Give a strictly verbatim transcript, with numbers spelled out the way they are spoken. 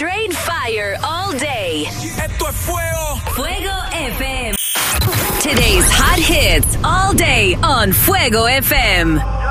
Straight fire all day. Esto es fuego. Fuego F M. Today's hot hits all day on Fuego F M.